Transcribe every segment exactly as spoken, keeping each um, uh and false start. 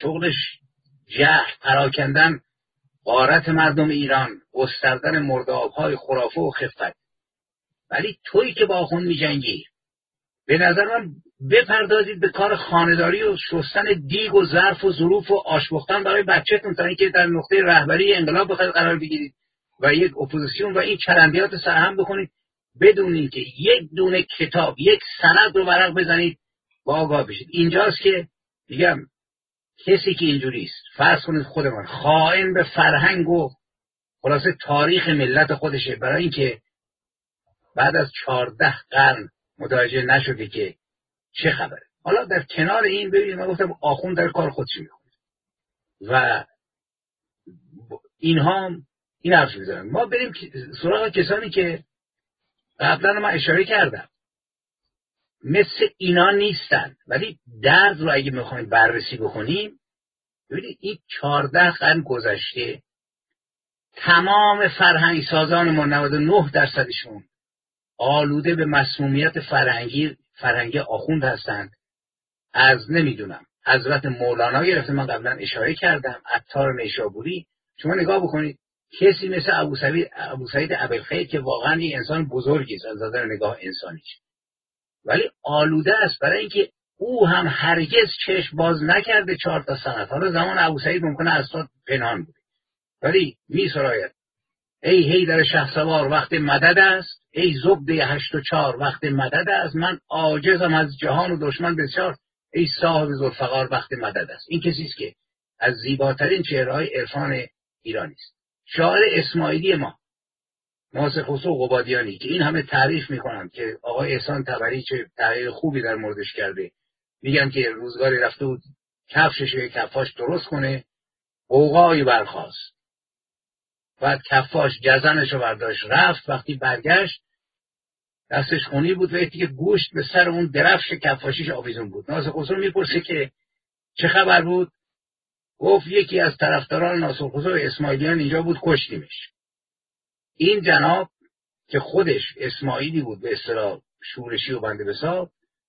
شغلش جهل پراکندن غارت مردم ایران، گستردن مرداب‌های خرافه و خفت. ولی تویی که با آخوند می‌جنگی، به نظر من بپردازید به کار خانه‌داری و شستن دیگ و ظرف و ظروف و آش پختن برای بچه‌تون تا اینکه در نقطه رهبری انقلاب بخواید قرار بگیرید و یک اپوزیسیون و این چرندیات سرهم بکنید بدون اینکه یک دونه کتاب، یک سند رو ورق بزنید و آگاه بشید. اینجاست که میگم کسی که اینجوری است، فرض کنید خودمان، خائن به فرهنگ و خلاصه تاریخ ملت خودشه، برای اینکه بعد از چهارده قرن متوجه نشده که چه خبره. حالا در کنار این ببینید، من گفتم آخوند در کار خودش میکنه و اینها این حرف میزنن. ما بریم سراغ کسانی که قبلا من اشاره کردم مثل اینا نیستن، ولی درد رو اگه میخوایم بررسی بکنیم، ببینید این چهارده قرن گذشته تمام فرهنگ سازان ما نود و نه درصدشون آلوده به مسمومیت فرهنگی فرهنگی آخوند هستند. از نمیدونم حضرت مولانا گرفته، من قبلا اشاره کردم، عطار نیشابوری. شما نگاه بکنید کسی مثل ابو سعید ابو سعید ابوالخیر که واقعا یک انسان بزرگی است از نظر نگاه انسانیش، ولی آلوده است برای اینکه او هم هرگز چشم باز نکرده چهار تا سنت. حالا زمان ابو سعید ممکنه از تو پنهان بوده، ولی می سراید ای حیدر شهسوار وقت مدد است، ای زبده هشت و چهار وقت مدد است، من عاجزم از جهان و دشمن بسیار، ای صاحب ذوالفقار وقت مدد است. این کسی است که از زیباترین چهره‌های عرفان ایرانی است. شاعر اسماعیلی ما ناصر خسرو قبادیانی که این همه تعریف میکنند که آقای احسان طبری چه تحقیق خوبی در موردش کرده، میگن که روزگاری رفته بود کفشش و کفاش درست کنه، غوغایی برخاست، بعد کفاش گزنش رو برداشت رفت، وقتی برگشت دستش خونی بود و یه تیکه گوشت به سر اون درفش کفاشیش آویزون بود. ناصر خسرو میپرسه که چه خبر بود؟ گفت یکی از طرفداران ناصر خسرو اسماعیلیان اینجا بود، کشتیمش. این جناب که خودش اسماعیلی بود به اصطلاح شورشی و بنده بساب،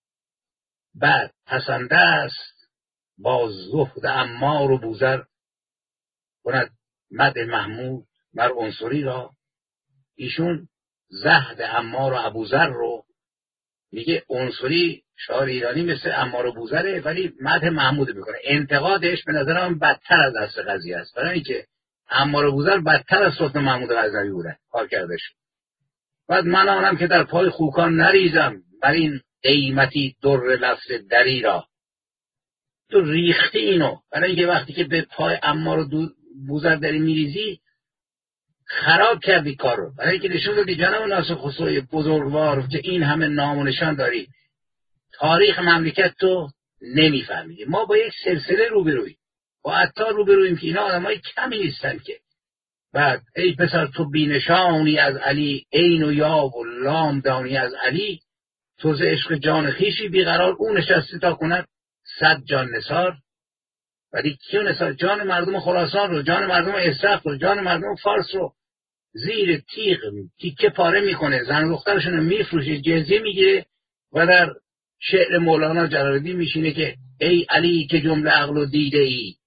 بعد پسنده است با زهد عمار و بوزر کند مد محمود مر عنصری را. ایشون زهد عمار و ابوذر رو میگه، عنصری شاعر ایرانی مثل عمار و بوزره ولی مد محمود میکنه. انتقادش به نظر من بدتر از اصل قضیه است، برای اینکه عمار و بوزر بدتر از سلطان محمود غزنوی بودن کار کرده شد. بعد من آنم که در پای خوکان نریزم بر این قیمتی در لفظ دری را. تو ریختی اینو، برای اینکه وقتی که به پای عمار و بوزر داری میریزی خراب کردی کار رو، برای اینکه نشون دادی جناب ناصر خسروی بزرگوار که این همه نام و نشان داری، تاریخ مملکت تو نمیفهمیدی. ما با یک سلسله روبرویم، با عطار روبرویم که اینا آدمای کمی نیستن که بعد ای پسر تو بینشانی از علی، عین و یا و لام دانی از علی، تو ز عشق جان خیشی بیقرار، اون نشسته تا کند صد جان نثار. ولی کیو نثار؟ جان مردم خراسان رو، جان مردم اسرف رو، جان مردم فارس رو زیر تیغ تیکه پاره میکنه، زن و دخترشون رو میفروشه، جزیه میگیره و در شعر مولانا جلال‌الدین میشینه که ای علی که جمله عقل و دیده ای،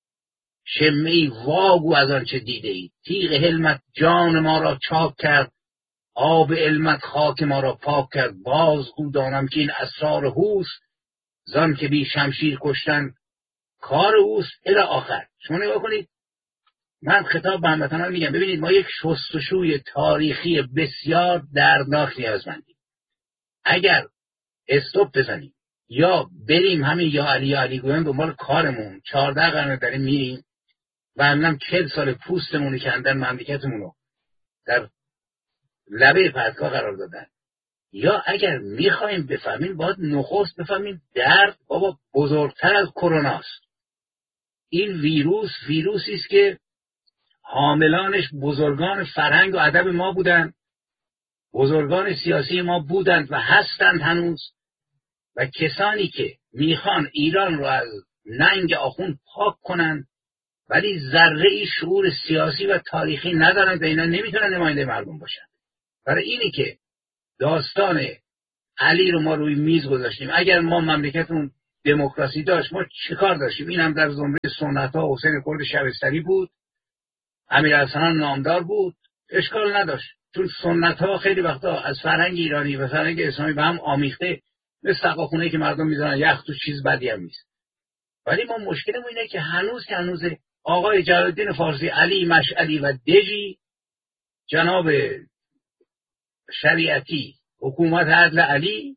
شمعی واگو از آنچه دیده ای، تیغ حلمت جان ما را چاک کرد، آب علمت خاک ما را پاک کرد، باز او دانم که این اسرار هوست، زان که بی شمشیر کشتن کار اوست الی آخر. شما نگاه کنید، من خطاب به هموطنان میگم ببینید ما یک شستشوی تاریخی بسیار دردناک نیازمندیم. اگر استوب بزنیم یا بریم همین یا علی یا علی گویم دنبال کارمون، چهارده قرن داریم میریم و همینم چهل سال پوستمونی کندن، مملکتمونو در لبه پرتگاه قرار دادن، یا اگر میخوایم بفهمیم باید نخست بفهمیم درد بابا بزرگتر از کروناست. این ویروس ویروسی است که حاملانش بزرگان فرهنگ و ادب ما بودند، بزرگان سیاسی ما بودند و هستند هنوز، و کسانی که میخوان ایران رو از ننگ آخوند پاک کنند ولی ذره ای شعور سیاسی و تاریخی ندارند و اینا نمیتونن نماینده مردم باشن. برای اینی که داستان علی رو ما روی میز گذاشتیم. اگر ما مملکتمون دموکراسی داشت. ما چیکار داشتیم؟ این هم در زمره سنت ها حسین کرد شبستری بود، امیرحسن نامدار بود، اشکال نداشت، چون سنت ها خیلی وقتا از فرهنگ ایرانی و فرهنگ اسلامی به هم آمیخته، مثل سقاخونه که مردم میذارن یخ تو چیز بدی هم نیست. ولی ما مشکلمون اینه که هنوز که هنوز آقای جلال‌الدین فارسی، علی مشعلی و دژی، جناب شریعتی، حکومت عدل علی،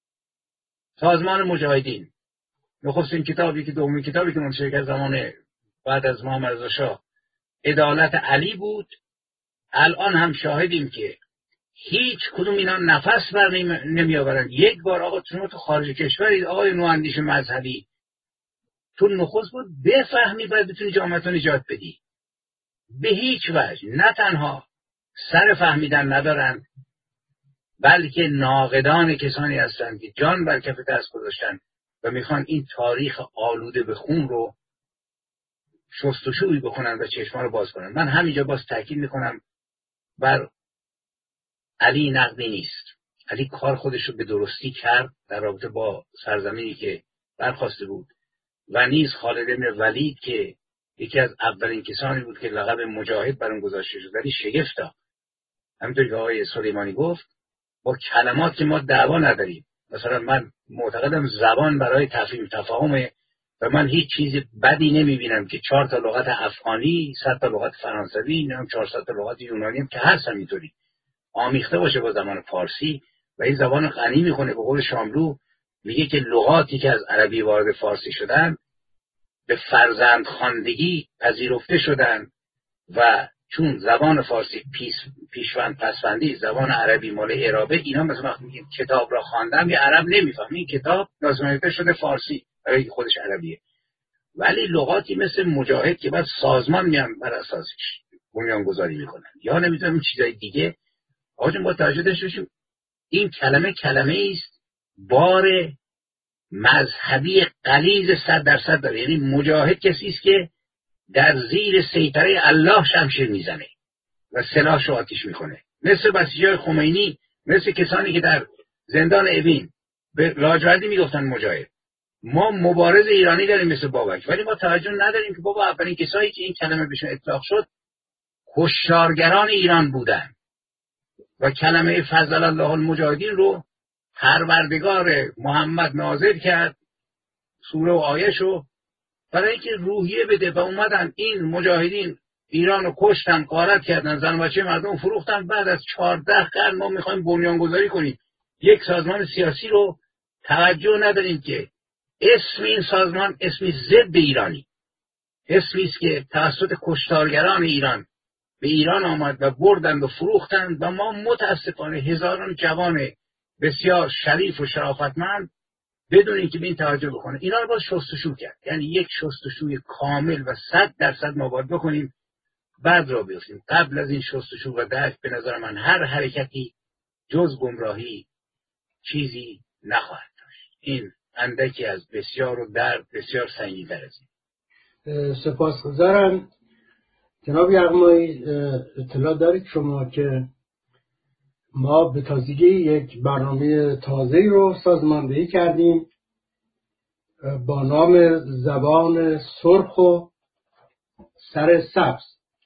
سازمان مجاهدین، نخستین کتابی که دومین کتابی که منتشر کرد زمان بعد از محمد رضا شاه عدالت علی بود. الان هم شاهدیم که هیچ کدوم اینا نفس بر نمی آورند. یک بار آقا شما تو خارج کشورید، آقای نواندیش مذهبی، تو نخست بود بفهمی باید بتونی جامعتون نجات بدی. به هیچ وجه نه تنها سر فهمیدن ندارن، بلکه ناقدان کسانی هستند که جان بر کف دست گذاشتن و میخوان این تاریخ آلوده به خون رو شستشویی بکنن و چشما رو باز کنن. من همینجا باز تاکید میکنم بر علی نقدی نیست. علی کار خودش رو به درستی کرد در رابطه با سرزمینی که برخواسته بود و نیز خالد بن ولید که یکی از اولین کسانی بود که لقب مجاهد بر اون گذاشته شد، ولی شگفتا همونطور که آقای سلیمانی گفت با کلمات که ما دعوا نداریم. مثلا من معتقدم زبان برای تفهیم تفاهمه و من هیچ چیز بدی نمیبینم که چهار تا لغت افغانی، صد تا لغت فرانسوی، نمیدونم چهارصد تا لغت یونانی هم که هست همینطوری آمیخته باشه با زبان فارسی و این زبان غنی میکنه. به قول شاملو میگه که لغاتی که از عربی وارد فارسی شدن به فرزند خواندگی پذیرفته شدن و چون زبان فارسی پیش پیشوند پسوندی زبان عربی مال اعرابه، اینا مثلا وقتی میگن کتاب را خواندم یه عرب نمیفهمه این کتاب نازنینده شده فارسی برای خودش عربیه. ولی لغاتی مثل مجاهد که بعد سازمان میان بر اساسش بنیان گذاری میکنن یا نمیدونم این چیزای دیگه، آقا با توجه داشته باشیم این کلمه کلمه است بار مذهبی غلیظ صد درصد داره. یعنی مجاهد کسی است که در زیر سیطره الله شمشیر میزنه و سلاحش رو آتیش میکنه، مثل بسیجای خمینی، مثل کسانی که در زندان اوین به لاجوردی میگفتن مجاهد. ما مبارز ایرانی داریم مثل بابک، ولی ما توجه نداریم که بابا اولین کسایی که این کلمه بهشون اطلاق شد کشتارگران ایران بودن و کلمه فضل الله المجاهدین رو پروردگار محمد نازل کرد، سوره و آیه‌شو، برای اینکه روحیه بده و اومدن این مجاهدین ایران رو کشتن، غارت کردن، زن و بچه مردم فروختن. بعد از چهارده قرن ما میخوایم بنیانگذاری کنیم یک سازمان سیاسی رو، توجه نداریم که اسم این سازمان اسمی ضد ایرانی، اسمی است که توسط کشتارگران ایران به ایران آمد و بردند و فروختند و ما متاسفانه هزاران جوان بسیار شریف و شرافتمند بدون اینکه به این توجه بکنه اینا رو باز شستشو کرد. یعنی یک شستشوی کامل و صد درصد ما باید بکنیم بعد را بیفتیم. قبل از این شستشو و درک به نظر من هر حرکتی جز گمراهی چیزی نخواهد داشت. این اندکی از بسیار و درد بسیار سنگین‌تر از این. سپاسگزارم. جناب یغمایی اطلاع دارید شما که ما به تازگی یک برنامه تازه‌ای رو سازماندهی کردیم با نام زبان سرخ و سر سبز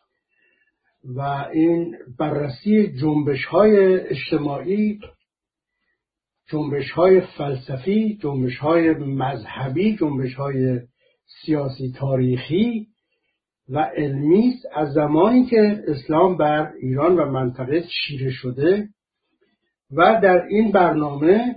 و این بررسی جنبش‌های اجتماعی، جنبش‌های فلسفی، جنبش‌های مذهبی، جنبش‌های سیاسی تاریخی و علمی است از زمانی که اسلام بر ایران و منطقه چیره شده و در این برنامه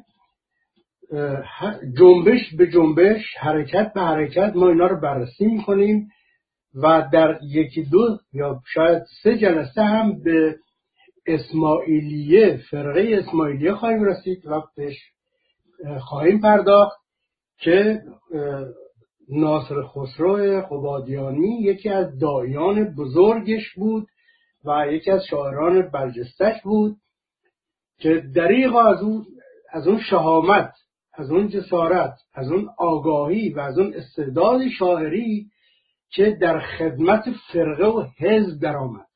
جنبش به جنبش، حرکت به حرکت ما اینا رو بررسی می‌کنیم و در یکی دو یا شاید سه جلسه هم به اسماعیلیه، فرقه اسماعیلیه خواهیم رسید، وقتش خواهیم پرداخت که ناصر خسرو قبادیانی یکی از داعیان بزرگش بود و یکی از شاعران برجستش بود که دریغ از اون از اون شهامت، از اون جسارت، از اون آگاهی و از اون استعداد شاعری که در خدمت فرقه و حزب درآمد.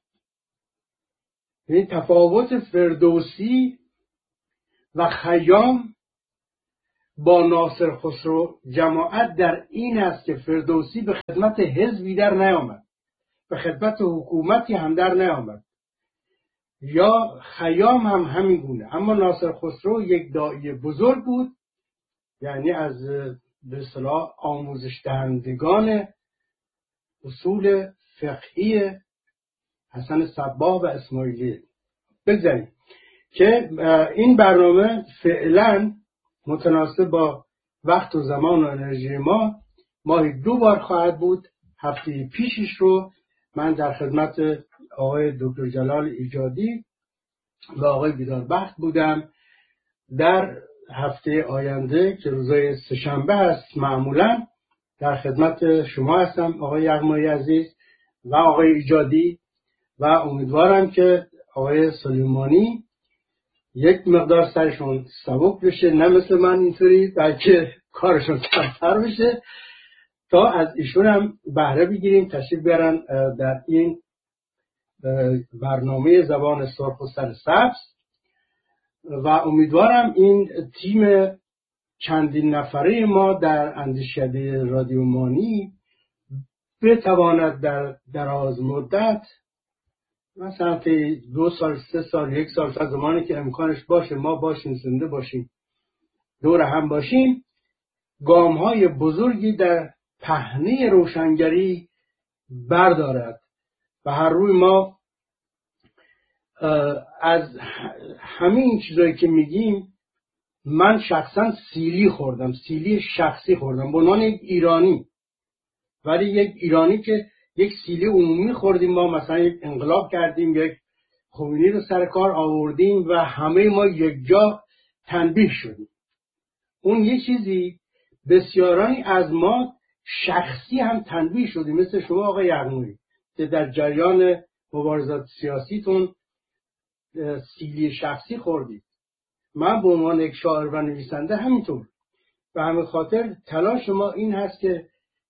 این تفاوت فردوسی و خیام با ناصر خسرو جماعت در این است که فردوسی به خدمت حزبی در نیامد، به خدمت حکومتی هم در نیامد، یا خیام هم همین گونه. اما ناصر خسرو یک داعی بزرگ بود، یعنی از به اصطلاح آموزش دهندگان اصول فقهی حسن صباح و اسماعیلی. بگذاریم که این برنامه فعلا متناسب با وقت و زمان و انرژی ما ماهی دو بار خواهد بود. هفته پیشش رو من در خدمت آقای دکتر جلال ایجادی و آقای بیداربخت بودم. در هفته آینده که روزای سه‌شنبه هست معمولا در خدمت شما هستم آقای یغمایی عزیز و آقای ایجادی، و امیدوارم که آقای سلیمانی یک مقدار سرشون سبک بشه، نه مثل من اینطوری، بلکه کارشون سخت‌تر بشه تا از ایشون هم بهره بگیریم، تشریف بیارن در این برنامه زبان سرخ و سر سبز. و امیدوارم این تیم چندین نفره ما در اندیشکده رادیو مانی بتواند در دراز مدت، مثلا دو سال سه سال یک سال تا زمانی که امکانش باشه ما باشیم، زنده باشیم، دور هم باشیم، گام های بزرگی در پهنه روشنگری بردارد و هر روی ما از همین چیزایی که میگیم، من شخصا سیلی خوردم، سیلی شخصی خوردم به عنوان یک ایرانی، ولی یک ایرانی که یک سیلی عمومی خوردیم. ما مثلا یک انقلاب کردیم، یک خمینی رو سر کار آوردیم و همه ما یک جا تنبیه شدیم. اون یه چیزی، بسیارانی از ما شخصی هم تنبیه شدیم، مثل شما آقای یغمایی که در جریان مبارزات سیاسیتون سیلی شخصی خوردید. من به عنوان یک شاعر و نویسنده همینطور. و همین خاطر تلاش ما این هست که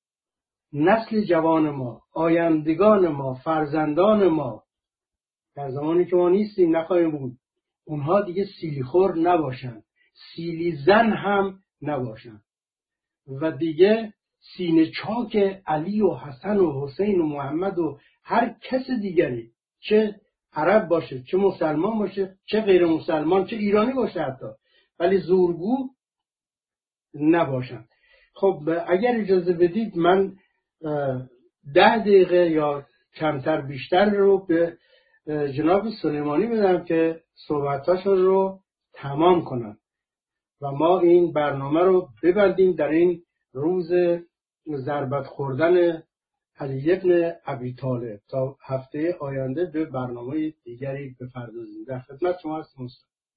نسل جوان ما، آیندگان ما، فرزندان ما، در زمانی که ما نیستیم نخواهیم بود، اونها دیگه سیلی خور نباشن، سیلی زن هم نباشن و دیگه سینه چاک علی و حسن و حسین و محمد و هر کس دیگری، چه عرب باشه، چه مسلمان باشه، چه غیر مسلمان، چه ایرانی باشه حتی، ولی زورگو نباشن. خب اگر اجازه بدید من ده دقیقه یا کمتر بیشتر رو به جناب سلیمانی بدم که صحبتاشون رو تمام کنن و ما این برنامه رو ببندیم در این روز ضربت خوردن علی ابن ابی طالب. تا هفته آینده به برنامه دیگری بپردازیم. در خدمت شما هستم.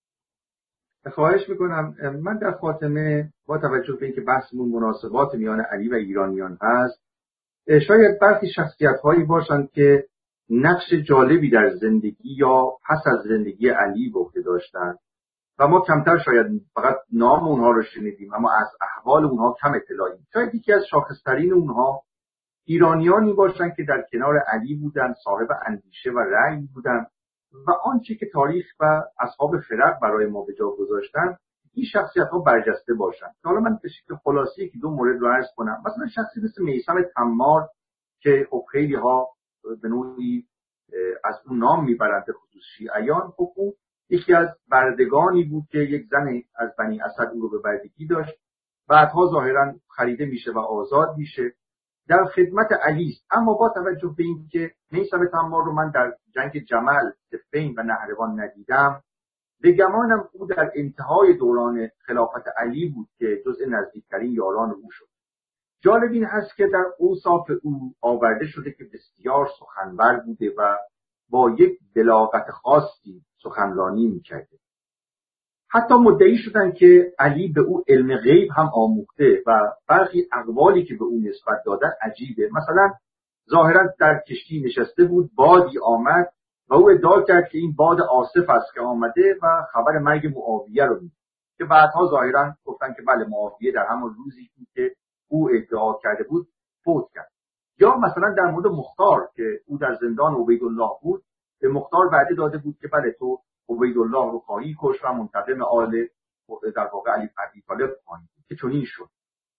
خواهش میکنم. من در خاتمه با توجه به اینکه بحثمون مناسبات میان علی و ایرانیان هست، شاید برخی شخصیت‌هایی باشند که نقش جالبی در زندگی یا پس از زندگی علی به عهده داشتند و ما کمتر شاید فقط نام اونها رو شنیدیم اما از احوال اونها کم اطلاعیم. شاید یکی از شاخص‌ترین اونها ایرانیانی باشند که در کنار علی بودند، صاحب اندیشه و رأی بودند و آنچه که تاریخ و اصحاب فرق برای ما به جا گذاشتن، این شخصیت‌ها برجسته باشند. حالا من به شکل خلاصی که دو مورد رو عرض کنم. مثلا شخصی مثل میثم تمار که خب خیلی‌ها به نوعی از اون نام میبرند، به خصوص شیعیان. خب اون یکی از بردگانی بود که یک زن از بنی اسد او رو به بردگی داشت، بعدها ظاهراً خریده میشه و آزاد میشه، در خدمت علی است. اما با توجه به اینکه میثم تمار رو من در جنگ جمل، صفین و نهروان ندیدم، به گمانم او در انتهای دوران خلافت علی بود که جزء نزدیکترین یاران او شد. جالب این هست که در اوصاف او آورده شده که بسیار سخنور بوده و با یک بلاغت خاصی سخنرانی میکرده. حتی مدعی شدن که علی به او علم غیب هم آموخته و برخی اقوالی که به او نسبت دادن عجیبه. مثلا ظاهرا در کشتی نشسته بود، بادی آمد و او ادعا کرد که این باد آصف است که آمده و خبر مرگ معاویه رو میده، که بعدها ظاهرا گفتن که بله معاویه در همون روزی که او ادعا کرده بود فوت کرد. یا مثلا در مورد مختار که او در زندان عبیدالله بود، به مختار وعده داده بود که بله تو عبیدالله رو خواهی کش و منتقم آل در واقع علی ابن ابی طالب خواهی بود. که چنین شد.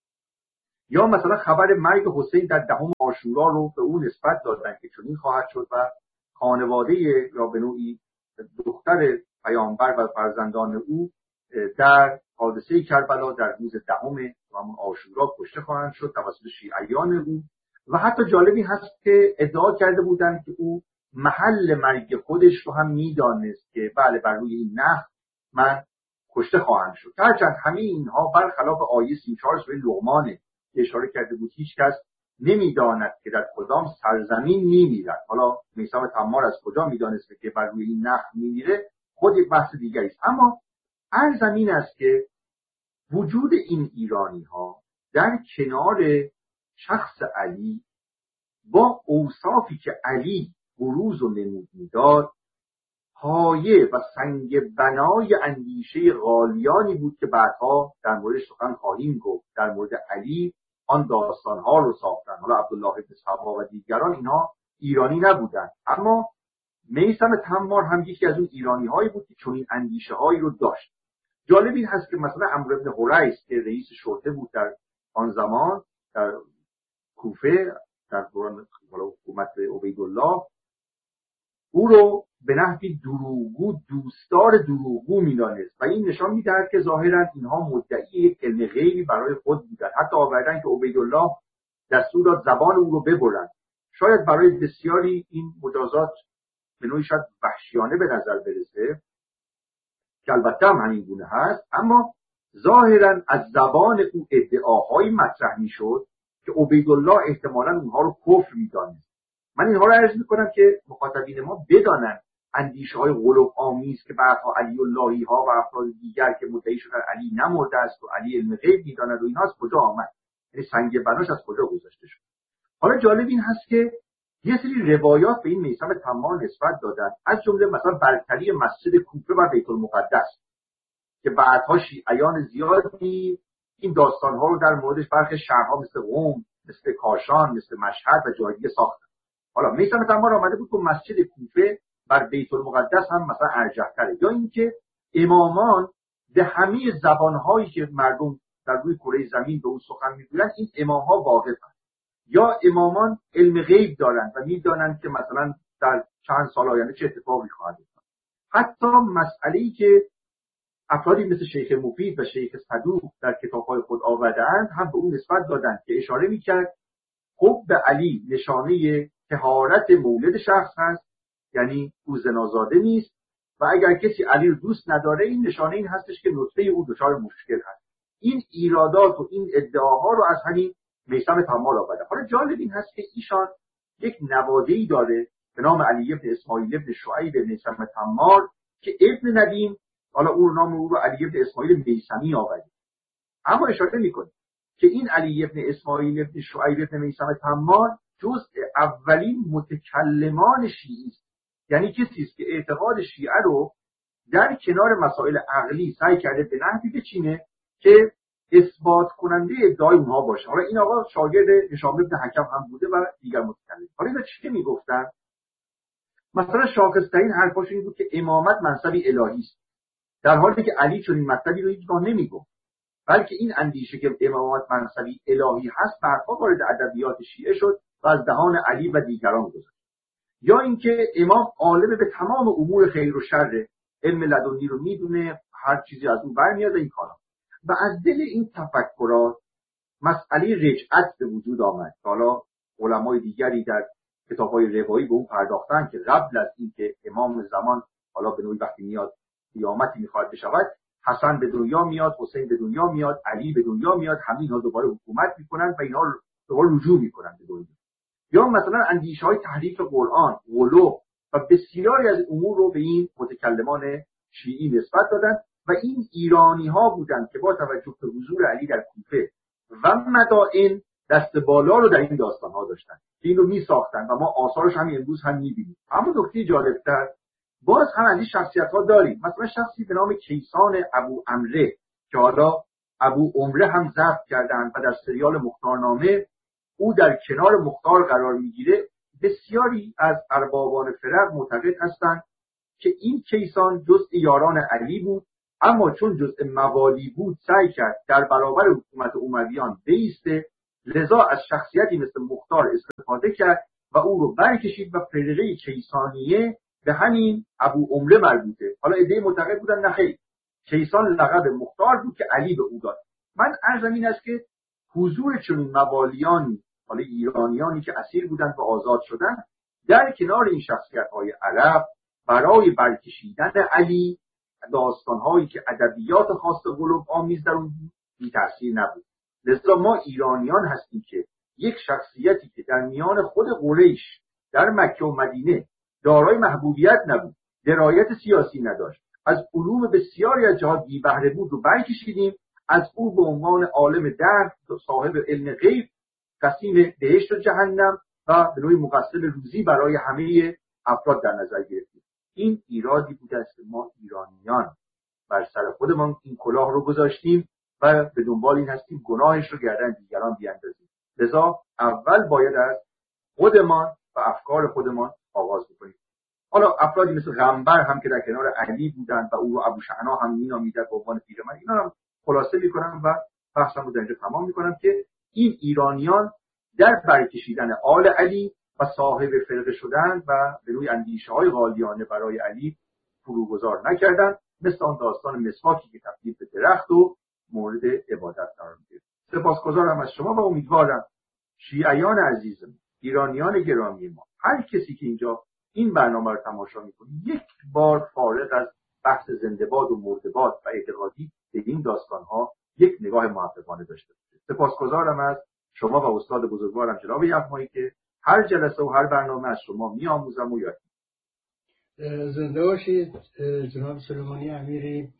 یا مثلا خبر مرگ حسین در دهم عاشورا رو به او نسبت دادن که چنین خواهد شد و خانواده یا به نوعی دختر پیامبر و فرزندان او در حادثه کربلا در روز دهم همون عاشورا کشته خواهند شد توسط شیعیان او. و حتی جالبی هست که ادعا کرده بودند که او محل مرگ خودش رو هم میدانست که بله بر روی این نخل من کشته خواهم شد. هرچند همه اینها برخلاف آیه سی و چهار سوره لقمان که اشاره کرده بود هیچ کس نمیداند که در کدام سرزمین میمیرد. حالا میثم تمار از کجا میدانست که بر روی این نخل میمیره خود یک بحث دیگری است. اما عرض این است که وجود این ایرانی ها در کنار شخص علی با اوصافی که علی بروز و نمود میداد پایه و سنگ بنای اندیشه غالیانی بود که بعدها در مورد سخن خواهیم گفت. در مورد علی آن داستانها رو ساختن. حالا عبدالله ابن سبا و دیگران اینها ایرانی نبودند، اما میثم تمار هم یکی از اون ایرانی هایی بود که چنین اندیشه هایی رو داشت. جالب این هست که مثلا عمرو بن حریث که رئیس شرطه بود در آن زمان در کوفه در دوران حکومت عبیدالله، او رو به نحوی دروغگو دوستدار دروغگو می‌دانست و این نشان می‌دهد که ظاهراً اینها مدعی یک علم غیبی برای خود بودند. حتی آوردن که عبیدالله دستور داد زبان او رو ببرند. شاید برای بسیاری این مجازات به نوعی شاید وحشیانه به نظر برسه که البته هم همین گونه هست، اما ظاهراً از زبان او ادعاهایی مطرح می‌شد که عبیدالله احتمالاً اونها رو کفر می‌دانست. من اینها رو عرض میکنم که مخاطبین ما بدانند اندیشه های غلو آمیز که بعدها علی اللهی ها و افراد دیگر که مدعی شدن علی نمرده است و علی علم غیب میداند و اینها از کجا آمد، یعنی سنگ بناش از کجا گذاشته شد. حالا جالب این هست که یه سری روایات به این میثم تمار نسبت دادن، از جمله مثلا برتری مسجد کوفه و بیت المقدس که بعدها شیعیان زیادی این داستان ها رو در موردش برخی شهرها مثل قم، مثل کاشان، مثل مشهد و جای دیگه ساختن. حالا میثم تمار آمده بود که مسجد کوفه بر بیت المقدس هم مثلا ارجح‌تره، یا اینکه امامان به همه زبان‌هایی که مردم در روی کره زمین به اون سخن می‌گویند این امام‌ها واقفن، یا امامان علم غیب دارند و می‌دانند که مثلا در چند سال آینده چه اتفاقی خواهد افتاد. حتی مسئله‌ای که افرادی مثل شیخ مفید و شیخ صدوق در کتاب‌های خود آورده‌اند هم به اون نسبت دادند که اشاره می‌کرد خب به علی نشانه طهارت مولد شخص هست، یعنی او زنازاده نیست، و اگر کسی علی رو دوست نداره این نشانه این هستش که نطفه او دچار مشکل هست. این ایرادات و این ادعاها رو از همین میثم تمار آورده. حالا جالب این هست که ایشان یک نواده‌ای داره به نام علی ابن اسماعیل ابن شعیب میثم تمار که ابن ندیم، حالا او نام او رو علی ابن اسماعیل میثمی آورده، اما اشاره میکنه که این علی ابن اسماعیل ابن شعیب ابن میثم تمار جزء اولین متکلمان شیعی است، یعنی کسی است که اعتقاد شیعه رو در کنار مسائل عقلی سعی کرده به نحوی بچینه که اثبات کننده ادعای اونها باشه. حالا این آقا شاگرد هشام بن حکم هم بوده و دیگر متکلم. حالا اینا چی میگفتن؟ مثلا شاخص‌ترین حرفاش این بود که امامت منصبی الهی است، در حالی که علی چون این مطلبی رو هیچگاه نمیگفت، بلکه این اندیشه که امامت منصبی الهی هست بعدها وارد ادبیات شیعه شد و از دهان علی و دیگران گذشت. یا اینکه امام عالم به تمام امور خیر و شر، علم لدنی رو میدونه، هر چیزی از اون برمیاد این کارا. و از دل این تفکرات مسئله رجعت به وجود آمد. حالا علمای دیگری در کتاب‌های روایی به اون پرداختن که قبل از اینکه امام زمان حالا به نوعی وقتی میاد قیامتی میخواد بشود، حسن به دنیا میاد، حسین به دنیا میاد، علی به دنیا میاد، همه اینها دوباره حکومت میکنن و اینها دوباره رجوع میکنن به دنیا. یا مثلا اندیشه‌های تحریف قرآن، غلو و بسیاری از امور رو به این متکلمان شیعی نسبت دادن و این ایرانی‌ها بودند که با توجه به حضور علی در کوفه و مدائن دست بالا رو در این داستان‌ها داشتن، این رو می‌ساختن و ما آثارش هم امروز هم می‌بینیم. اما نکته جالب‌تر باز هم از این شخصیت‌ها داریم. مثلا شخصی به نام کیسان ابو عمره که حالا ابو عمره هم ضبط کردند و در سریال مختارنامه او در کنار مختار قرار میگیره. بسیاری از اربابان فرق معتقد هستند که این کیسان جزء یاران علی بود اما چون جزء موالی بود سعی کرد در برابر حکومت امویان بایسته، لذا از شخصیتی مثل مختار استفاده کرد و او رو برکشید و فرقه کیسانیه به همین ابو عمله مربوطه. حالا عده‌ای معتقد بودن نه خیر، کیسان لقب مختار بود که علی به او داد. من عرضم این است که حضور چنین موالیانی، حالا ایرانیانی که اسیر بودند و آزاد شدند، در کنار این شخصیت‌های عرب برای برکشیدن علی داستان‌هایی که ادبیات خاص قلوب آمیز در اون بی تأثیر نبود. لذا ما ایرانیان هستیم که یک شخصیتی که در میان خود قریش در مکه و مدینه دارای محبوبیت نبود، درایت سیاسی نداشت، از علوم بسیاری از جهات بی بهره بود رو برکشیدیم، از او به عنوان عالم درد و صاحب علم غیب قسیم بهشت و جهنم و به نوعی مقسم روزی برای همه افراد در نظر گرفتیم. این ایرادی بوده است که ما ایرانیان بر سر خودمان این کلاه رو گذاشتیم و به دنبال این هستیم گناهش رو گردن دیگران بیاندازیم. لذا اول باید از خودمان و افکار خودمان آغاز بکنیم. حالا افرادی مثل غنبر هم که در کنار علی بودند و او رو ابو شعنا هم مینامیدند به عنوان پیرمرد، اینا هم خلاصه میکنم و بحثم رو در اینجا تمام میکنم که این ایرانیان در برکشیدن آل علی و صاحب فرقه شدن و به روی اندیشه های غالیانه برای علی فروگذار نکردند، مثل آن داستان مسواکی که تبدیل به درخت و مورد عبادت قرار میگیره. سپاسگزارم از شما و امیدوارم شیعیان عزیزم، ایرانیان گرامی ما، هر کسی که اینجا این برنامه رو تماشا میکنه یک بار فارغ از بحث زنده‌باد و مرده‌باد و اعتقادی به این داستان‌ها یک نگاه محققانه داشته باشه. سپاسگزارم از شما و استاد بزرگوارم جناب یغمایی که هر جلسه و هر برنامه از شما میآموزم و یاد میگیرم. زنده باشید جناب سلیمانی امیری.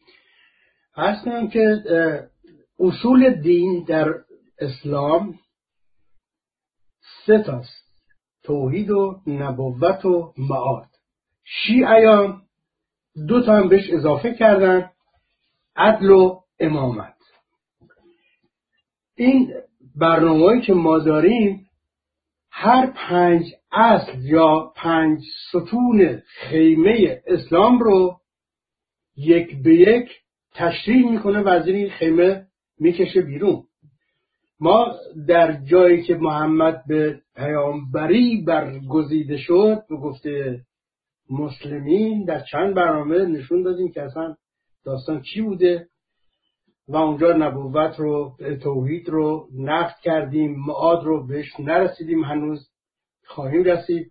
هستم که اصول دین در اسلام سه تاست: توحید و نبوت و معاد. شیعیان دو تا هم بهش اضافه کردن: عدل و امامت. این برنامه‌ای که ما داریم هر پنج اصل یا پنج ستون خیمه اسلام رو یک به یک تشریح میکنه و از این خیمه میکشه بیرون. ما در جایی که محمد به پیامبری برگزیده شد و گفته مسلمین، در چند برنامه نشون دادیم که اصلا داستان چی بوده و اونجا نبوت رو، توحید رو نقد کردیم، معاد رو بهش نرسیدیم، هنوز خواهیم رسید.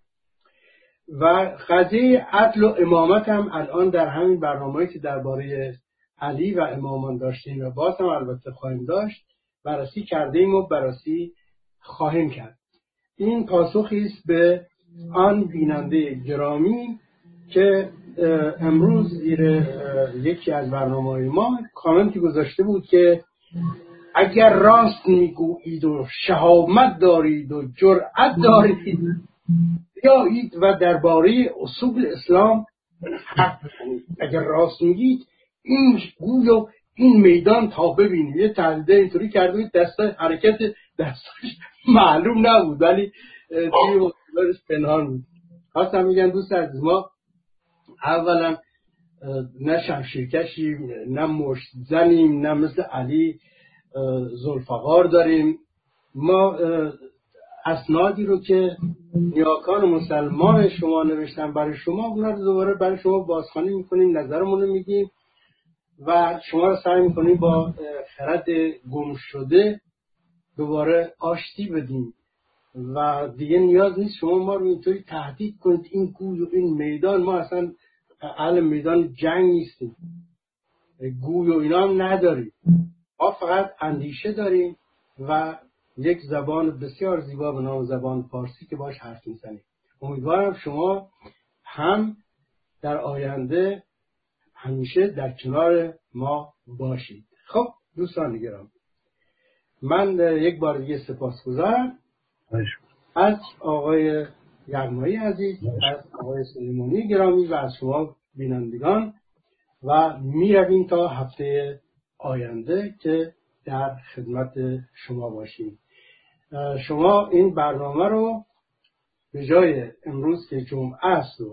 و قضیه عدل و امامت هم الان در همین برنامه‌ای که درباره علی و امامان داشتیم و باز هم البته خواهیم داشت بررسی کردیم و بررسی خواهیم کرد. این پاسخی است به آن بیننده گرامی که امروز زیر یکی از برنامه‌های ما کامنتی گذاشته بود که اگر راست میگویید و شهامت دارید و جرأت دارید بیایید و درباره اصول اسلام حرف بزنید. اگر راست میگید این گوی و این میدان تا ببینید. یه تحلیل اینطوری کرده، دست حرکت دستش معلوم نبود ولی توی مصیبتش پنهان بود. خواستم میگن دوست عزیز، ما اولا نه شمشیرکشیم، نه مشت زنیم، نه مثل علی ذوالفقار داریم. ما اسنادی رو که نیاکان مسلمان شما نوشتن برای شما، اونا رو دوباره برای شما بازخوانی میکنیم، نظرمون رو میگیم و شما رو سعی میکنیم با خرد گم شده دوباره آشتی بدیم و دیگه نیاز نیست شما ما رو اینطوری تهدید کنید این گوی و این میدان. ما اصلا اهل میدان جنگ نیستیم، گوی و اینا هم نداریم. ما فقط اندیشه داریم و یک زبان بسیار زیبا به نام زبان فارسی که باش حرف میزنیم. امیدوارم شما هم در آینده همیشه در کنار ما باشید. خب دوستان گرامی، من یک بار دیگه سپاسگزارم از آقای یغمایی عزیز، از آقای سلیمانی گرامی و از شما بینندگان و می رویم تا هفته آینده که در خدمت شما باشیم. شما این برنامه رو به جای امروز که جمعه است و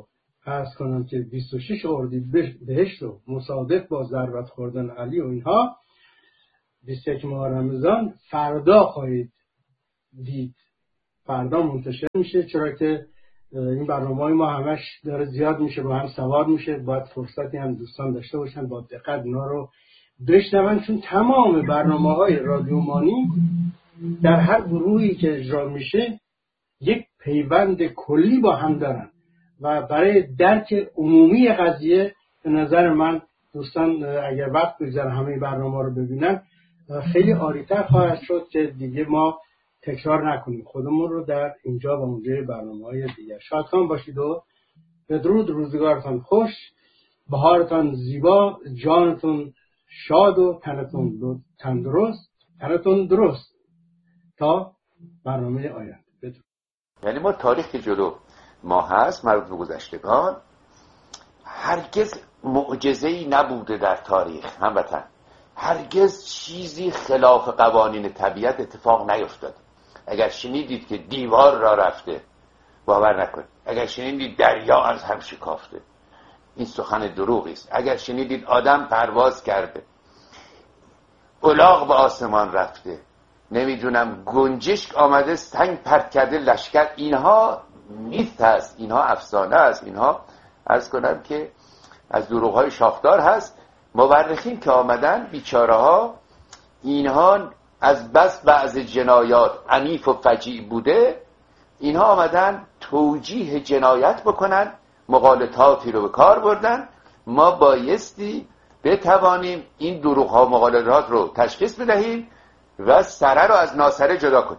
عرض کنم که بیست و شش اردیبهشت رو مصادف با ضربت خوردن علی و اینها بیست و یک ماه رمضان فردا خواهید دید، فردا منتشر میشه، چرا که این برنامه‌های ما همش داره زیاد میشه، با هم سوار میشه، باید فرصتی هم دوستان داشته باشن با دقت اینا رو بشنون، چون تمام برنامه‌های رادیو مانی در هر گروهی که اجرا میشه یک پیوند کلی با هم دارن و برای درک عمومی قضیه به نظر من دوستان اگر وقت بگذارن همه برنامه رو ببینن خیلی عالی‌تر خواهد شد که دیگه ما تکرار نکنیم خودمون رو در اینجا و اونجای برنامه‌های دیگر. شادکام باشید و بدرود، روزگارتان خوش، بهارتان زیبا، جانتون شاد و تنتون تندرست، تنتون درست تا برنامه آینده. بدرود. یعنی ما تاریخ جلو ما هست مربوط به گذشتگان هرگز معجزه‌ای نبوده در تاریخ هموطن، هرگز چیزی خلاف قوانین طبیعت اتفاق نیفتاد. اگر شنیدید که دیوار را رفته باور نکنید، اگر شنیدید دریا از هم شکافته این سخن دروغی است، اگر شنیدید آدم پرواز کرده، الاغ به آسمان رفته، نمیدونم گنجشک آمده سنگ پرت کرده لشکر، اینها میت هست، اینها افسانه است، اینها عرض کنم که از دروغ‌های شاخدار هست. مورخین که آمدن بیچاره ها اینها از بس بعض جنایات عنیف و فجیع بوده، اینها آمدن توجیه جنایت بکنن، مغالطاتی رو به کار بردن. ما بایستی بتوانیم این دروغ ها و مغالطات رو تشخیص بدهیم و سره رو از ناسره جدا کنیم.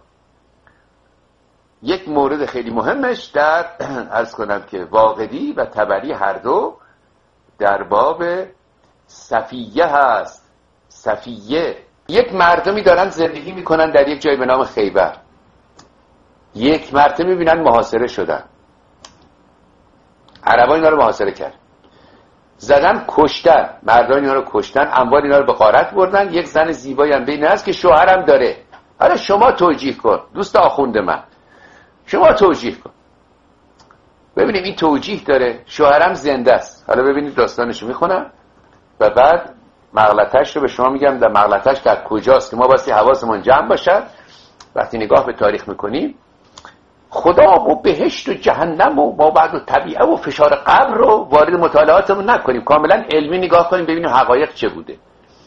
یک مورد خیلی مهمش در عرض کنم که واقدی و طبری هر دو در باب صفیه هست. صفیه یک مردمی دارن زندگی میکنن در یک جای به نام خیبر، یک مرتبه میبینن محاصره شدن، عربا اینا رو محاصره کرد، زدن کشتن، مردان اینا رو کشتن، اموال اینا رو به غارت بردن. یک زن زیبایی هم بین هست که شوهرم داره. حالا شما توجیه کن دوست آخوند من، شما توجیه کن ببینیم این توجیه داره، شوهرم زنده است. حالا ببینید داستانشو میخونم و بعد مغلطش رو به شما میگم در مغلطش در کجاست که ما باید حواسمون جمع باشد. وقتی نگاه به تاریخ میکنیم خدا و بهشت و جهنم و ما بعد و طبیعه و فشار قبر رو وارد مطالعاتمون نکنیم، کاملا علمی نگاه کنیم ببینیم حقایق چه بوده.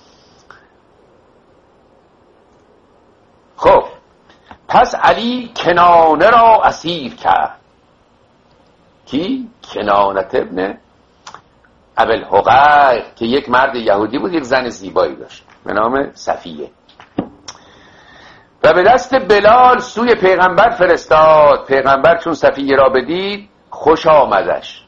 خب پس علی کنانه را اسیر کرد. کی؟ کنانت ابن ابوالحقیق که یک مرد یهودی بود، یک زن زیبایی داشت به نام صفیه و به دست بلال سوی پیغمبر فرستاد. پیغمبر چون صفیه را بدید خوش آمدش،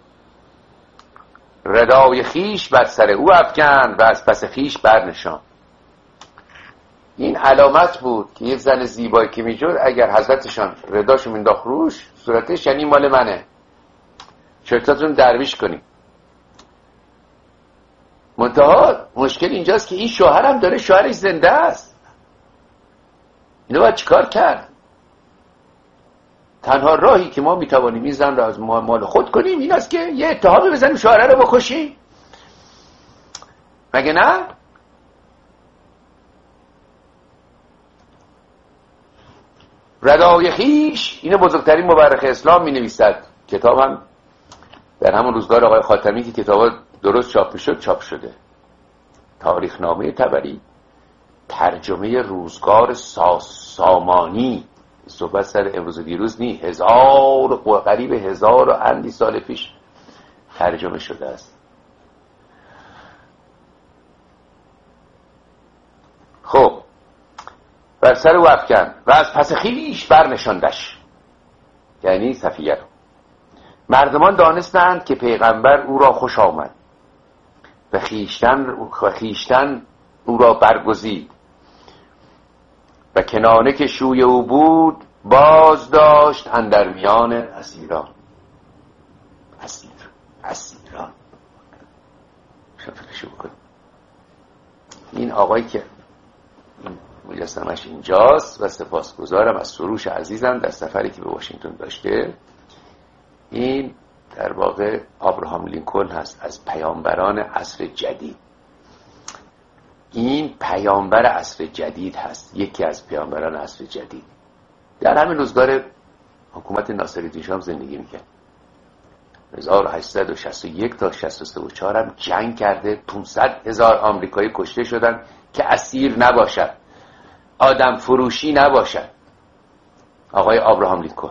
ردای خیش بر سر او افکند و از پس خیش برنشاند. این علامت بود که یک زن زیبایی که میجود اگر حضرتشان رداشو مینداخت روش صورتش یعنی مال منه، چرتاتون درویش کنیم. منتها مشکل اینجاست که این شوهرم داره، شوهرش زنده است، اینو باید چیکار کرد؟ تنها راهی که ما میتوانیم این زن را از مال خود کنیم این است که یه اتهامی بزنیم شوهره رو بکشیم، مگه نه؟ ردای خیش، اینو بزرگترین مورخ اسلام می نویسد، کتاب هم در همون روزگار آقای خاتمی که کتاب درست چاپ میشد چاپ شده. تاریخنامه طبری، ترجمه روزگار سامانی، صحبت سر امروز دیروز نی، هزار و قریب هزار و اندی سال پیش ترجمه شده است. خب بر سر او افکن و از پس خویش برنشاندش، یعنی صفیه رو. مردمان دانستند که پیغمبر او را خوش آمد و خیشتن, خیشتن او را برگزید و کنانه که شوی او بود باز داشت اندر میان اسیران. اسیر اسیران شو بکنیم. این آقایی که مجسمش اینجاست و سپاسگزارم از سروش عزیزم در سفری که به واشنگتن داشته، این در واقع ابراهام لینکلن هست، از پیامبران عصر جدید. این پیامبر عصر جدید هست، یکی از پیامبران عصر جدید. در همین روزگار حکومت ناصرالدین شاه زندگی میکرد. هزار و هشتصد و شصت و یک تا شصت و سه و چهار هم جنگ کرده. پانصد هزار آمریکایی کشته شدن که اسیر نباشد، آدم فروشی نباشد. آقای ابراهام لینکلن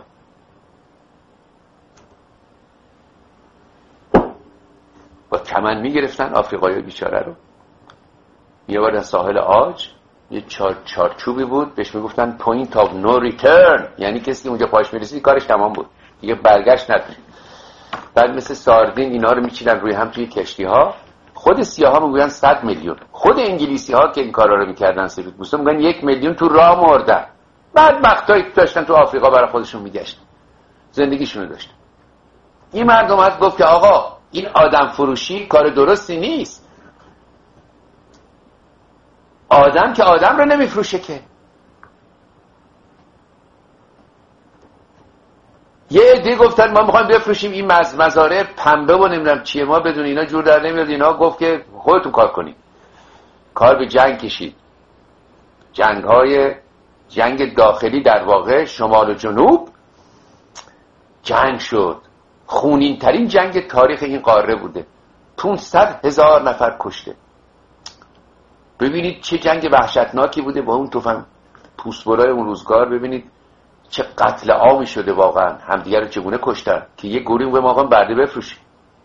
با کمند میگرفتن آفریقایی بیچاره رو، میآوردن ساحل عاج. یه چار چارچوبی بود بهش میگفتن پوینت آف نو ریترن، یعنی کسی که اونجا پاش میرسید کارش تمام بود، دیگه برگشت نداره. بعد مثل ساردین اینا رو میچینن روی هم توی کشتی ها. خود سیاها میگن صد میلیون، خود انگلیسی ها که این کارا رو میکردن سفید پوستا میگن یک میلیون تو راه مردن. بعد وقتایی داشتن تو آفریقا برای خودشون میگشتن، زندگیشون رو داشتن. این مردم هست گفت که آقا این آدم فروشی کار درستی نیست. آدم که آدم رو نمیفروشه که. یه عده گفتن ما میخوایم بفروشیم این مز... مزارع پنبه و نمیدونم چیه، ما بدون اینا جور در نمیاد. اینا گفت که خودتون کار کنید. کار به جنگ کشید. جنگ های جنگ داخلی در واقع شمال و جنوب جنگ شد. خونین ترین جنگ تاریخ این قاره بوده. پانصد هزار نفر کشته. ببینید چه جنگ وحشتناکی بوده با اون تفنگ پوستبرای اون روزگار. ببینید چه قتل عامی شده واقعا، همدیگه رو چگونه کشتن که یه گوری به ما برده بفروشیم.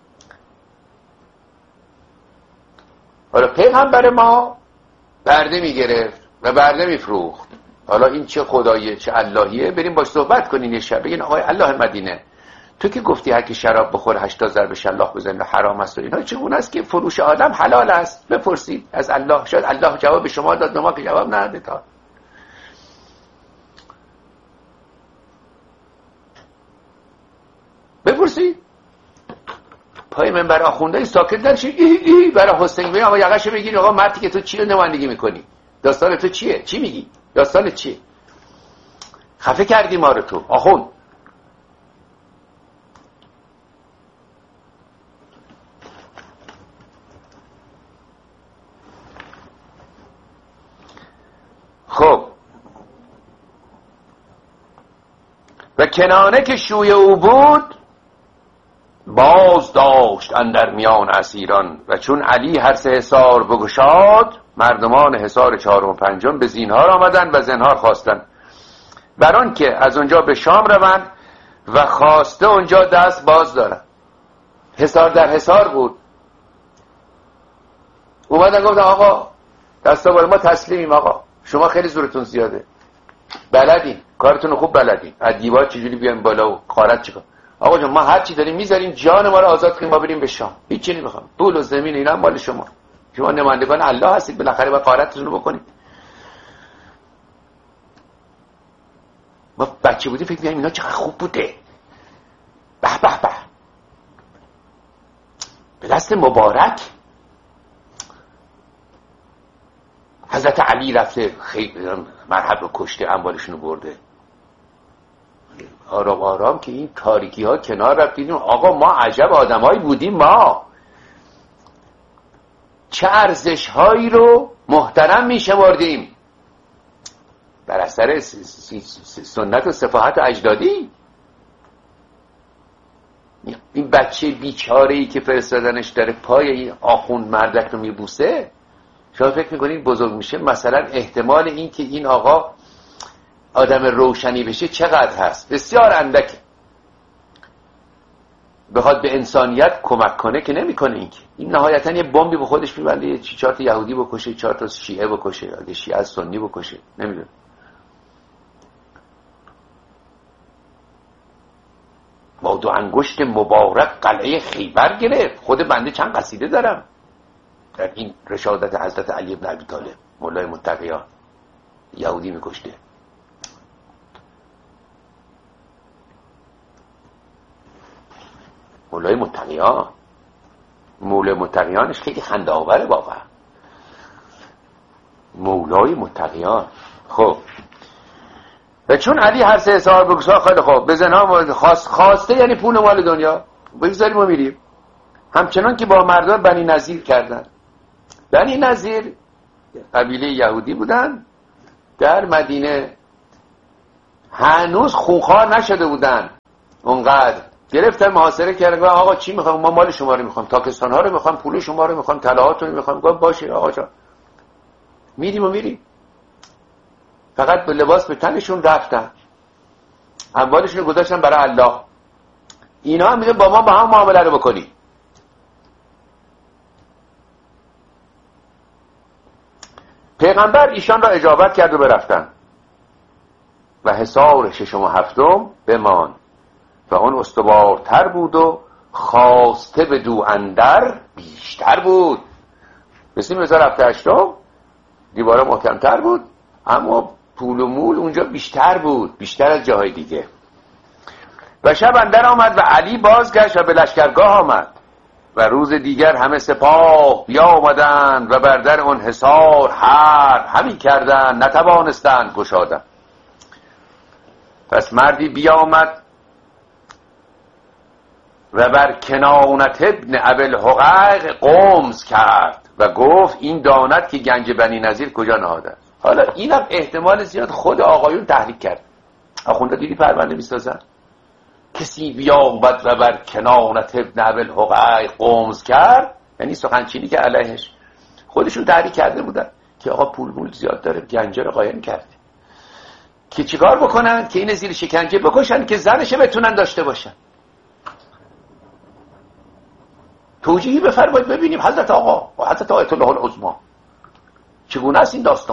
حالا پیغمبر ما برده میگرفت و برده میفروخت. حالا این چه خداییه چه اللهیه؟ بریم باش صحبت کنین یه شب، بگین آقای الله مدینه تو که گفتی هر کی شراب بخوره هشتاد ضرب شلاق بزنه حرام است و اینا، چگونه است که فروش آدم حلال است؟ بپرسید از الله، شاید الله جواب شما داد، ما که جواب نداده. تا بپرسید. پای منبر آخوندهای ساکت نشید. ای ای برای حسین بگید آقا یقهشو بگیر آقا مردی که تو چی رو نمایندگی میکنی؟ داستان تو چیه؟ چی میگی؟ داستان چیه؟ خفه کردی ما رو تو آخوند. خب و کنانه که شوی او بود باز داشت اندر میان اسیران و چون علی هر سه حصار بگشاد مردمان حصار چهارم و پنجم به زینهار آمدند و زنهار خواستند بران که از اونجا به شام روند و خواسته اونجا دست باز دارند. حصار در حصار بود. اومدن گفتن آقا دستا ما تسلیمیم، آقا شما خیلی زورتون زیاده، بلدین کارتون خوب بلدین، از دیوار چجوری بیایم بالا و غارت چیکار. آقا جان ما هر چی داریم میذاریم جان ما رو آزاد کنیم ما بریم به شام، هیچ نمیخوام، پول و زمین اینا مال شما، شما نمایندگان الله هستید، بالاخره با غارتتون رو بکنید. ما بچه بودیم فکر می‌کردیم اینا چقدر خوب بوده، به به به به دست مبارک حضرت علی رفته خیلی مرحب رو کشته، اموالشون رو برده. آرام آرام که این تاریکی ها کنار رفتیم. آقا ما عجب آدمایی بودیم، ما چه ارزش هایی رو محترم می شمردیم بر اثر سنت و صفاحت اجدادی. این بچه بیچاره‌ای که فرستادنش داره پای این آخوند مردک رو میبوسه، شما فکر میکنید بزرگ میشه مثلا احتمال این که این آقا آدم روشنی بشه چقدر هست؟ بسیار اندک. بخواد به انسانیت کمک کنه که نمیکنه. این که این نهایتا یه بمبی به خودش میبنده، یه چهار تا یهودی بکشه، چهار تا شیعه بکشه، اگه شیعه از سنی بکشه، نمیدونم. با دو انگشت مبارک قلعه خیبر گرفت. خود بنده چند قصیده دارم در این رشادت حضرت علی بن ابی طالب، مولای متقیان، یهودی میکشته. مولای متقیان، مولای متقیانش خیلی خنده آوره واقعا. مولای متقیان. خب و چون علی هر سه حصار بگذار خیلی خوب به زنها خواست، خواسته یعنی پول مال دنیا، بگذاریم ما میریم. همچنان که با مردان بنی نظیر کردن. بنی نظیر قبیله یهودی بودن در مدینه، هنوز خونخوار نشده بودن، اونقدر گرفتن محاصره کردن. آقا چی میخوام؟ ما مال شما رو میخوام، تاکستان ها رو میخوام، پول شما رو میخوام، طلاهاتون رو میخوام. گفت باشه آقا جان. میریم و میریم. فقط به لباس به تنشون رفتن، اموالشون رو گذاشتن برای الله. اینا هم میگن با ما با هم معامله رو بکنی. پیغمبر ایشان را اجابت کرد و برفتن و حصار ششم و هفتم بمان و اون استوارتر بود و خواسته به دو اندر بیشتر بود. مثل هزار هفته هشتم دیوارا محکمتر بود، اما پول و مول اونجا بیشتر بود، بیشتر از جاهای دیگه. و شب اندر آمد و علی بازگشت و به لشکرگاه آمد و روز دیگر همه سپاه بیا آمدند و بر در آن حصار حرب همی کردند، نتوانستند گشادن. پس مردی بیا آمد و بر کنانت ابن ابوالحقیق قمز کرد و گفت این داند که گنج بنی نظیر کجا نهاده. حالا اینم احتمال زیاد خود آقایون تحریک کرد. آخونده دیدی پرونده میسازن، کسی بیامد و بر کنانت ابن ابوالحقیق قمز کرد، یعنی سخنچینی که علیهش خودشون تحریک کرده بودن که آقا پول مول زیاد داره، گنجه رو قایم کرده، که چیکار بکنن؟ که این زیر شکنجه بکشن که زنشه بتونن داشته باشن. توجیهی بفرمایید ببینیم حضرت آقا و حضرت آیت الله العظما چگونه است این داستان.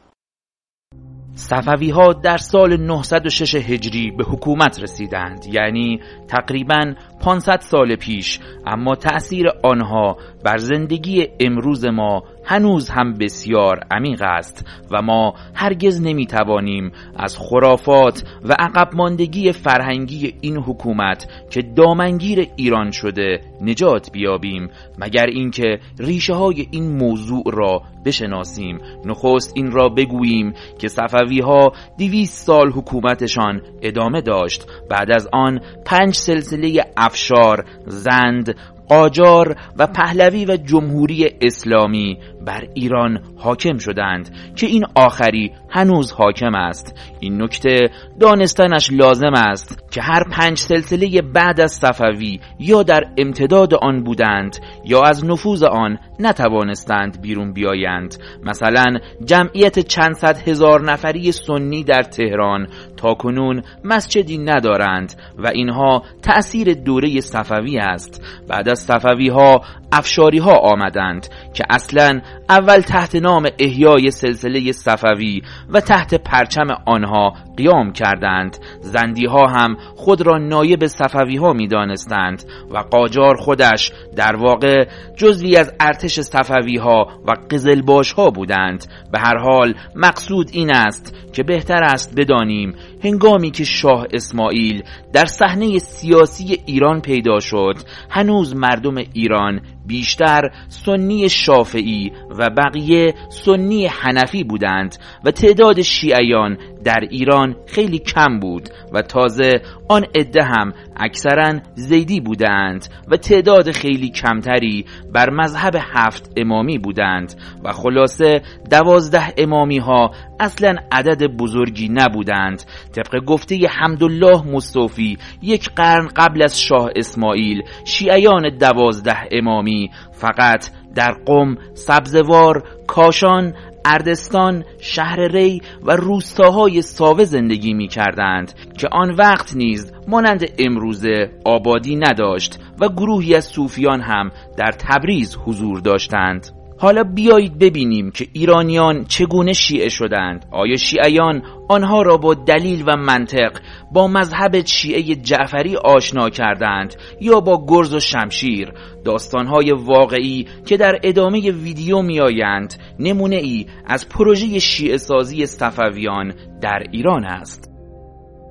صفوی ها در سال نهصد و شش هجری به حکومت رسیدند، یعنی تقریباً پانصد سال پیش، اما تأثیر آنها بر زندگی امروز ما هنوز هم بسیار عمیق است و ما هرگز نمیتوانیم از خرافات و عقب ماندگی فرهنگی این حکومت که دامنگیر ایران شده نجات بیابیم مگر اینکه ریشه های این موضوع را بشناسیم. نخست این را بگوییم که صفوی ها دویست سال حکومتشان ادامه داشت. بعد از آن پنج سلسله افشار، زند، قاجار و پهلوی و جمهوری اسلامی بر ایران حاکم شدند که این آخری هنوز حاکم است. این نکته دانستنش لازم است که هر پنج سلسله بعد از صفوی یا در امتداد آن بودند یا از نفوذ آن نتوانستند بیرون بیایند. مثلا جمعیت چند صد هزار نفری سنی در تهران تا کنون مسجدی ندارند و اینها تأثیر دوره صفوی است. بعد از صفوی ها افشاری ها آمدند که اصلا اول تحت نام احیای سلسله صفوی و تحت پرچم آنها قیام کردند. زندی ها هم خود را نایب صفوی ها می دانستند و قاجار خودش در واقع جزوی از ارتش صفوی ها و قزلباش ها بودند. به هر حال مقصود این است که بهتر است بدانیم هنگامی که شاه اسماعیل در صحنه سیاسی ایران پیدا شد، هنوز مردم ایران بیشتر سنی شافعی و بقیه سنی حنفی بودند و تعداد شیعیان در ایران خیلی کم بود و تازه آن عده هم اکثرا زیدی بودند و تعداد خیلی کمتری بر مذهب هفت امامی بودند و خلاصه دوازده امامی ها اصلا عدد بزرگی نبودند. طبق گفته حمدالله مصطفی یک قرن قبل از شاه اسماعیل شیعیان دوازده امامی فقط در قم، سبزوار، کاشان، اردستان، شهر ری و روستاهای ساوه زندگی می کردند که آن وقت نیز مانند امروزه آبادی نداشت و گروهی از صوفیان هم در تبریز حضور داشتند. حالا بیایید ببینیم که ایرانیان چگونه شیعه شدند. آیا شیعیان آنها را با دلیل و منطق با مذهب شیعه جعفری آشنا کردند یا با گرز و شمشیر؟ داستانهای واقعی که در ادامه ویدیو می آیند نمونه ای از پروژه شیعه سازی صفویان در ایران است.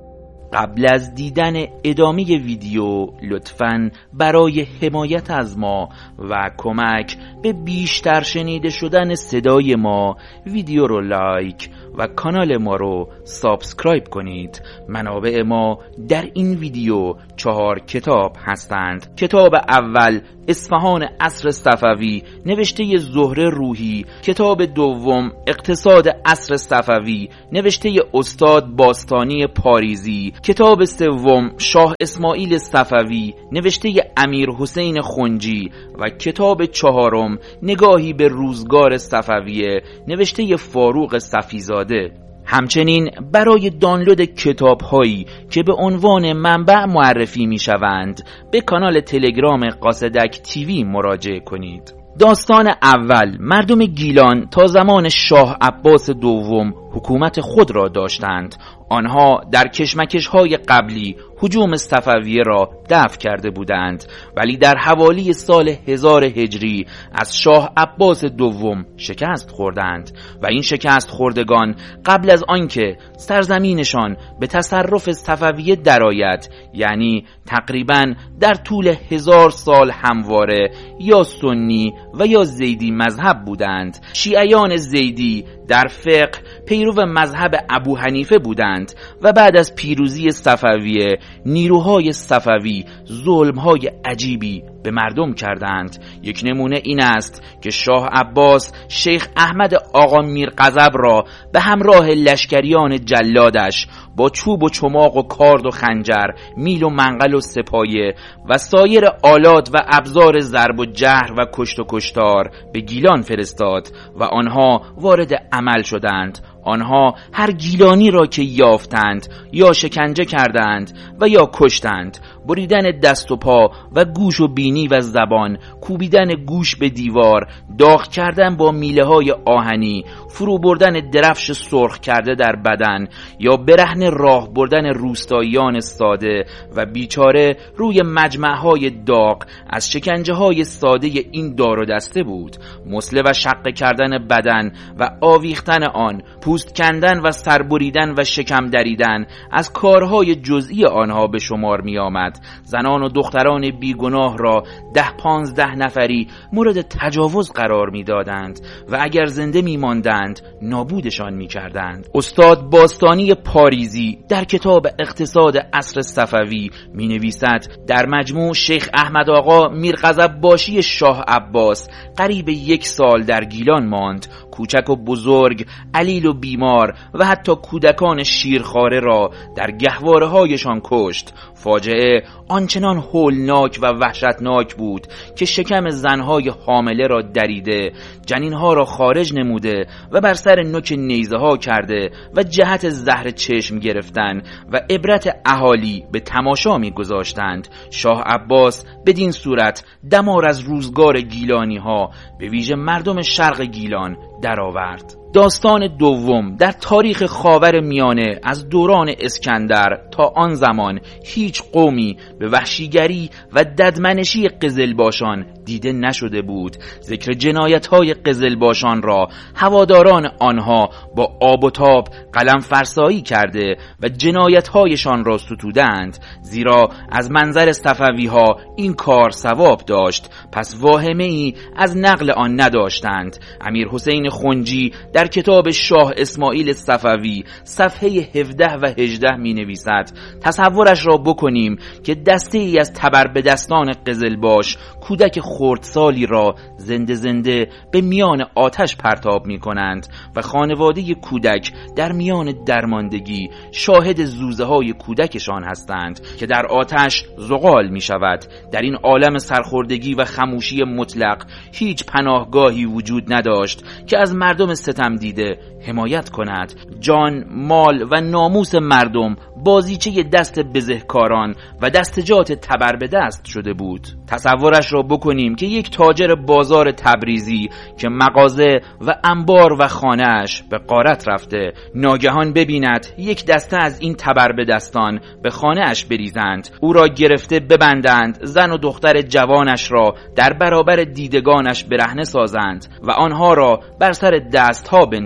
قبل از دیدن ادامه ویدیو لطفاً برای حمایت از ما و کمک به بیشتر شنیده شدن صدای ما ویدیو رو لایک و کانال ما رو سابسکرایب کنید. منابع ما در این ویدیو چهار کتاب هستند. کتاب اول اصفهان عصر صفوی نوشته زهره روحی، کتاب دوم اقتصاد عصر صفوی نوشته استاد باستانی پاریزی، کتاب سوم شاه اسماعیل صفوی نوشته امیر حسین خنجی و کتاب چهارم نگاهی به روزگار صفویه نوشته فاروق صفیزاده. همچنین برای دانلود کتاب هایی که به عنوان منبع معرفی می شوند به کانال تلگرام قاصدک تیوی مراجعه کنید. داستان اول، مردم گیلان تا زمان شاه عباس دوم حکومت خود را داشتند. آنها در کشمکش‌های قبلی هجوم صفویه را دفع کرده بودند، ولی در حوالی سال هزار هجری از شاه عباس دوم شکست خوردند و این شکست خوردگان قبل از آنکه سرزمینشان به تصرف صفویه درآید، یعنی تقریباً در طول هزار سال همواره یا سنی و یا زیدی مذهب بودند. شیعیان زیدی در فقه پیرو مذهب ابو حنیفه بودند و بعد از پیروزی صفویه نیروهای صفوی ظلمهای عجیبی به مردم کردند. یک نمونه این است که شاه عباس شیخ احمد آقا میرغضب را به همراه لشکریان جلادش با چوب و چماق و کارد و خنجر، میل و منقل و سپایه و سایر آلات و ابزار ضرب و جهر و کشت و کشتار به گیلان فرستاد و آنها وارد عمل شدند. آنها هر گیلانی را که یافتند یا شکنجه کردند و یا کشتند. بریدن دست و پا و گوش و بینی و زبان، کوبیدن گوش به دیوار، داغ کردن با میله های آهنی، فرو بردن درفش سرخ کرده در بدن یا برهنه راه بردن روستاییان ساده و بیچاره روی مجمعهای داغ از شکنجه های ساده این دار و دسته بود. مسله و شق کردن بدن و آویختن آن، پوست کندن و سربریدن و شکم دریدن از کارهای جزئی آنها به شمار می آمد. زنان و دختران بیگناه را ده پانزده نفری مورد تجاوز قرار می دادند و اگر زنده می ماندند نابودشان می کردند. استاد باستانی پاریزی در کتاب اقتصاد عصر صفوی می نویسد در مجموع شیخ احمد آقا میرغضب باشی شاه عباس قریب یک سال در گیلان ماند. کوچک و بزرگ، علیل و بیمار و حتی کودکان شیرخواره را در گهواره هایشان کشت. فاجعه آنچنان هولناک و وحشتناک بود که شکم زنهای حامله را دریده، جنینها را خارج نموده و بر سر نوک نیزه ها کرده و جهت زهر چشم گرفتن و عبرت اهالی به تماشا می گذاشتند. شاه عباس بدین صورت دمار از روزگار گیلانی ها به ویژه مردم شرق گیلان درآورد. داستان دوم، در تاریخ خاور میانه از دوران اسکندر تا آن زمان هیچ قومی به وحشیگری و ددمنشی قزلباشان دیده نشده بود. ذکر جنایت‌های قزلباشان را هواداران آنها با آب و تاب قلم فرسایی کرده و جنایت‌هایشان را ستودند، زیرا از منظر صفوی‌ها این کار ثواب داشت، پس واهمه‌ای از نقل آن نداشتند. امیر حسین خنجی در کتاب شاه اسماعیل صفوی صفحه هفده و هجده می نویسد تصورش را بکنیم که دسته ای از تبربدستان قزلباش کودک خردسالی را زنده زنده به میان آتش پرتاب می کنند و خانواده کودک در میان درماندگی شاهد زوزه های کودکشان هستند که در آتش زغال می شود. در این عالم سرخوردگی و خموشی مطلق هیچ پناهگاهی وجود نداشت که از مردم ستم دیده حمایت کند. جان، مال و ناموس مردم بازیچه دست بزهکاران و دستجات تبر به دست شده بود. تصورش را بکنیم که یک تاجر بازار تبریزی که مغازه و انبار و خانه‌اش به غارت رفته ناگهان ببیند یک دسته از این تبر به دستان به خانه‌اش بریزند، او را گرفته ببندند، زن و دختر جوانش را در برابر دیدگانش برهنه سازند و آنها را بر سر دستها بنشانند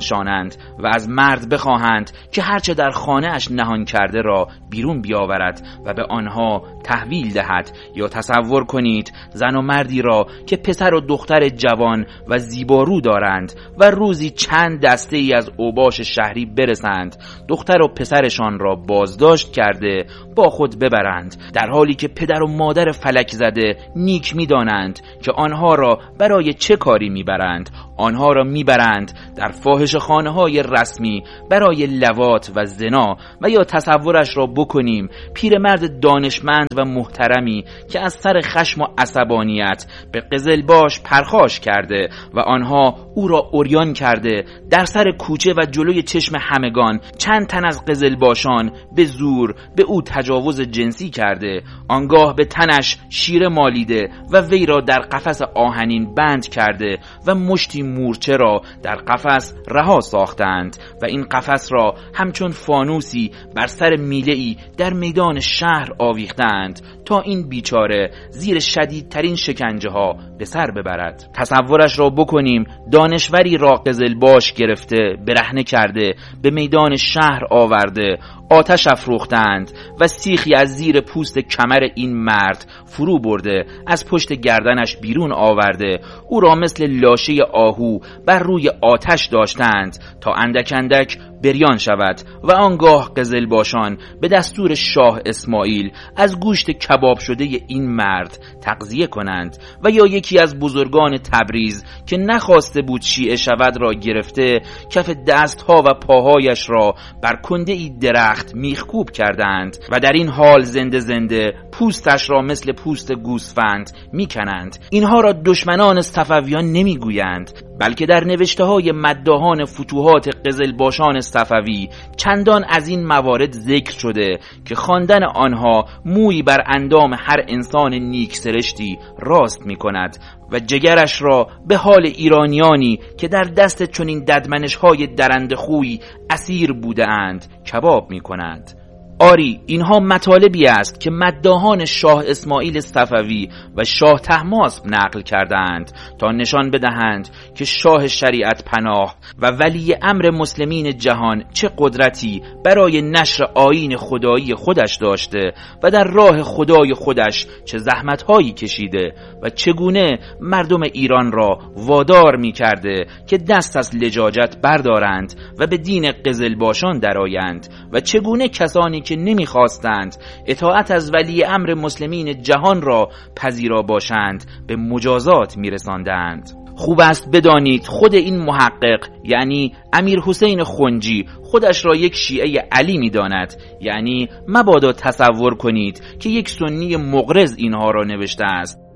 کنند و از مرد بخواهند که هرچه در خانه اش نهان کرده را بیرون بیاورد و به آنها تحویل دهد. یا تصور کنید زن و مردی را که پسر و دختر جوان و زیبارو دارند و روزی چند دسته ای از اوباش شهری برسند، دختر و پسرشان را بازداشت کرده با خود ببرند، در حالی که پدر و مادر فلک زده نیک می دانند که آنها را برای چه کاری می برند. آنها را می برند در فاحشه خانه های رسمی برای لواط و زنا. و یا تصورش را بکنیم پیرمرد دانشمند و محترمی که از سر خشم و عصبانیت به قزلباش پرخاش کرده و آنها او را عریان کرده، در سر کوچه و جلوی چشم همگان چند تن از قزلباشان به زور به او تجاوز جنسی کرده، آنگاه به تنش شیره مالیده و وی را در قفس آهنین بند کرده و مشتی مورچه را در قفس رها ساختند و این قفس را همچون فانوسی بر سر میله‌ای در میدان شهر آویختند تا این بیچاره زیر شدیدترین شکنجه ها به سر ببرد. تصورش را بکنیم دانشوری را قزلباش گرفته، برهنه کرده، به میدان شهر آورده، آتش افروختند و سیخی از زیر پوست کمر این مرد فرو برده، از پشت گردنش بیرون آورده، او را مثل لاشه آهو بر روی آتش داشتند تا اندک اندک بریان شود و آنگاه قزلباشان به دستور شاه اسماعیل از گوشت کباب شده این مرد تغذیه کنند. و یا یکی از بزرگان تبریز که نخواسته بود شیعه شود را گرفته، کف دستها و پاهایش را بر کنده ای درخت میخکوب کردند و در این حال زنده زنده پوستش را مثل پوست گوسفند میکنند. اینها را دشمنان صفویان نمیگویند، بلکه در نوشته های مداحان فتوحات قزلباشان صفوی چندان از این موارد ذکر شده که خواندن آنها مویی بر اندام هر انسان نیک سرشتی راست می کند و جگرش را به حال ایرانیانی که در دست چنین ددمنش های درنده خوی اسیر بوده اند کباب می کند. آری اینها مطالبی است که مداحان شاه اسماعیل صفوی و شاه طهماسب نقل کردند تا نشان بدهند که شاه شریعت پناه و ولی امر مسلمین جهان چه قدرتی برای نشر آیین خدایی خودش داشته و در راه خدای خودش چه زحمتهایی کشیده و چگونه مردم ایران را وادار می کرده که دست از لجاجت بردارند و به دین قزلباشان درآیند و چگونه کسانی که نمیخواستند اطاعت از ولی امر مسلمین جهان را پذیرا باشند به مجازات میرساندند. خوب است بدانید خود این محقق یعنی امیر حسین خنجی خودش را یک شیعه علی می‌داند، یعنی مبادا تصور کنید که یک سنی مغرض اینها را نوشته است.